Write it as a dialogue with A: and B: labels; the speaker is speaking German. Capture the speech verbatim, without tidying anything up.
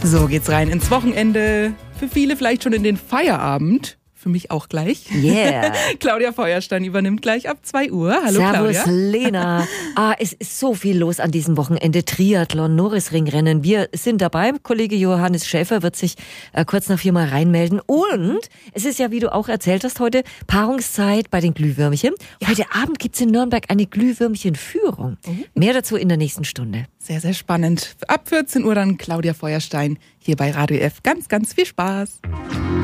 A: So geht's rein ins Wochenende. Für viele vielleicht schon in den Feierabend. Für mich auch gleich.
B: Yeah.
A: Claudia Feuerstein übernimmt gleich ab zwei Uhr. Hallo
B: Servus,
A: Claudia.
B: Lena. Ah, es ist so viel los an diesem Wochenende. Triathlon, Norrisringrennen. Wir sind dabei. Kollege Johannes Schäfer wird sich äh, kurz nach vier mal reinmelden. Und es ist ja, wie du auch erzählt hast, heute Paarungszeit bei den Glühwürmchen. Ja. Heute Abend gibt's in Nürnberg eine Glühwürmchen-Führung. Mhm. Mehr dazu in der nächsten Stunde.
A: Sehr, sehr spannend. Ab vierzehn Uhr dann Claudia Feuerstein hier bei Radio F. Ganz, ganz viel Spaß.